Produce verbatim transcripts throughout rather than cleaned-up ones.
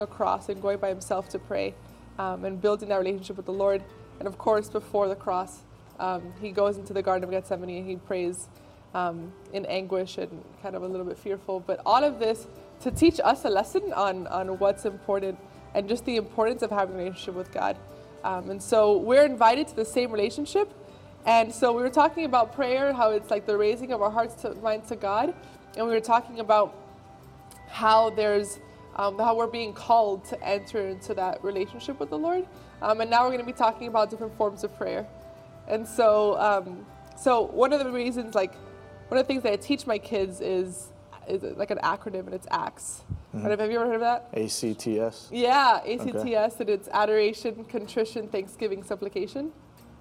the cross and going by himself to pray um, and building that relationship with the Lord. And of course, before the cross, um, he goes into the Garden of Gethsemane and he prays um, in anguish and kind of a little bit fearful. But all of this to teach us a lesson on, on what's important and just the importance of having a relationship with God. Um, and so we're invited to the same relationship. And so we were talking about prayer, how it's like the raising of our hearts to mind to God. And we were talking about how there's um, how we're being called to enter into that relationship with the Lord. Um, and now we're going to be talking about different forms of prayer. And so, um, so one of the reasons, like one of the things that I teach my kids is is like an acronym, and it's ACTS. Mm-hmm. Right, have you ever heard of that? A C T S. Yeah, A C T S, okay. And it's adoration, contrition, thanksgiving, supplication.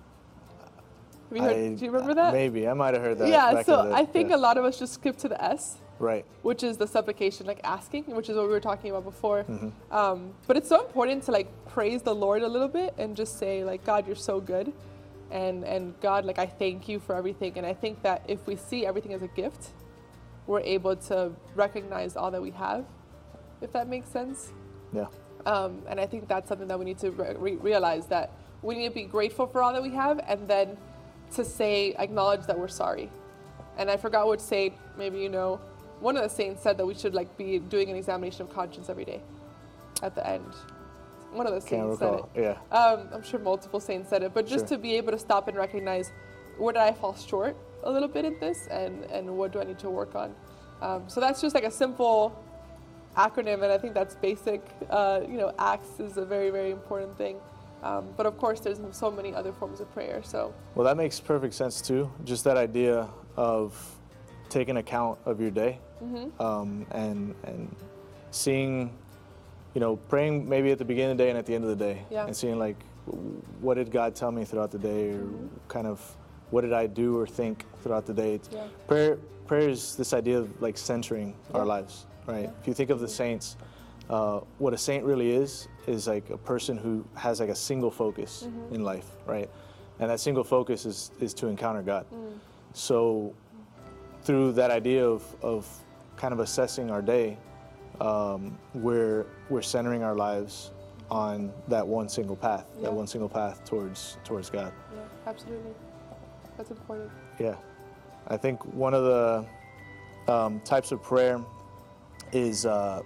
Have you heard, I, do you remember that? Maybe, I might have heard that. Yeah, back so in the, I think yeah. a lot of us just skip to the S. Right. Which is the supplication, like asking, which is what we were talking about before. Mm-hmm. Um, but it's so important to like praise the Lord a little bit and just say like, God, you're so good. And, and God, like, I thank you for everything. And I think that if we see everything as a gift, we're able to recognize all that we have, if that makes sense. Yeah. Um, and I think that's something that we need to re- realize, that we need to be grateful for all that we have, and then to say, acknowledge that we're sorry. And I forgot which saint, maybe you know, one of the saints said that we should like be doing an examination of conscience every day at the end. One of the Can't saints recall. said it. Yeah. Um, I'm sure multiple saints said it, but just Sure. to be able to stop and recognize, where did I fall short a little bit in this, and, and what do I need to work on? Um, so that's just like a simple acronym, and I think that's basic. Uh, you know, ACTS is a very, very important thing. Um, but of course, there's so many other forms of prayer. So. Well, that makes perfect sense too. Just that idea of taking account of your day, Mm-hmm. um, and and seeing, you know, praying maybe at the beginning of the day and at the end of the day, Yeah. and seeing like, what did God tell me throughout the day, or Mm-hmm. kind of what did I do or think throughout the day. Yeah. Prayer, prayer is this idea of like centering Yeah. our lives, right? Yeah. If you think of the saints, uh, what a saint really is is like a person who has like a single focus Mm-hmm. in life, right? And that single focus is is to encounter God. Mm. So through that idea of, of kind of assessing our day, um, we're, we're centering our lives on that one single path, Yeah. that one single path towards towards God. Yeah, absolutely. That's important. Yeah. I think one of the um, types of prayer is uh,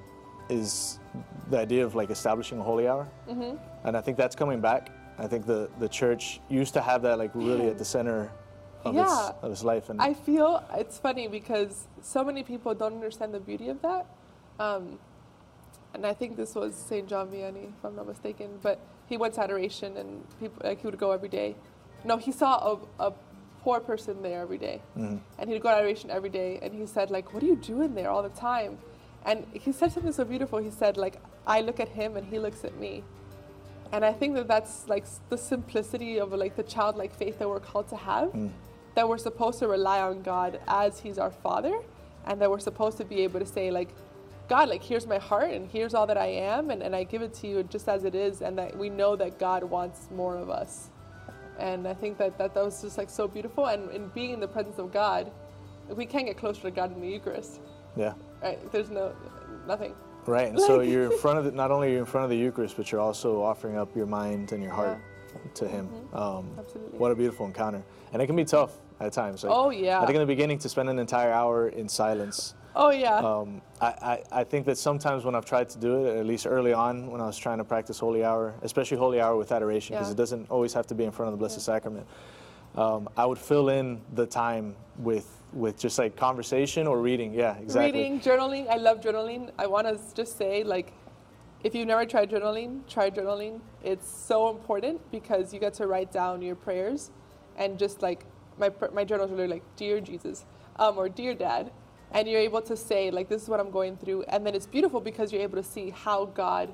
is the idea of like establishing a holy hour. Mm-hmm. And I think that's coming back. I think the, the church used to have that like really at the center of, Yeah. its, of its life. And I feel it's funny because so many people don't understand the beauty of that. Um, and I think this was Saint John Vianney, if I'm not mistaken, but he went to adoration and people, like he would go every day. No, he saw a, a poor person there every day. Mhm. And he'd go to adoration every day, and he said, like, what are you doing there all the time? And he said something so beautiful. He said, like, I look at him and he looks at me. And I think that that's like the simplicity of like the childlike faith that we're called to have, Mm. that we're supposed to rely on God as he's our Father, and that we're supposed to be able to say, like, God, like, here's my heart and here's all that I am, and, and I give it to you just as it is, and that we know that God wants more of us. And I think that that, that was just like so beautiful. And in being in the presence of God, we can't get closer to God in the Eucharist. yeah. Right? There's no, nothing. Right, and so you're in front of the, not only you're in front of the Eucharist, but you're also offering up your mind and your heart to Him. Mhm. Um, Absolutely. what a beautiful encounter, and it can be tough at times. Like, Oh, yeah. I think in the beginning to spend an entire hour in silence. Oh, yeah. Um, I, I, I think that sometimes when I've tried to do it, at least early on when I was trying to practice Holy Hour, especially Holy Hour with adoration, because Yeah. it doesn't always have to be in front of the Blessed Yeah. Sacrament, um, I would fill in the time with with just like conversation or reading. Yeah, exactly. Reading, journaling. I love journaling. I want to just say, like, if you've never tried journaling, try journaling. It's so important because you get to write down your prayers, and just like my pr- my journals are literally like, Dear Jesus, um, or Dear Dad, and you're able to say, like, this is what I'm going through, and then it's beautiful because you're able to see how God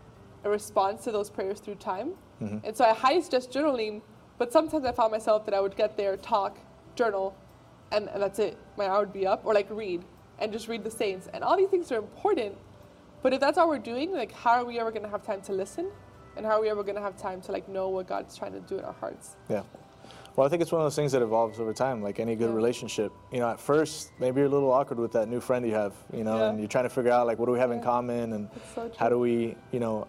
responds to those prayers through time. Mhm. And so I highly suggest journaling, but sometimes I found myself that I would get there, talk, journal, and, and that's it. My hour would be up, or like read, and just read the saints. And all these things are important, but if that's all we're doing, like, how are we ever going to have time to listen? And how are we ever going to have time to like know what God's trying to do in our hearts? Yeah. Well, I think it's one of those things that evolves over time, like any good Yeah. relationship. You know, at first, maybe you're a little awkward with that new friend you have, you know, Yeah. and you're trying to figure out, like, what do we have in Yeah. common, and It's so how true. do we, you know,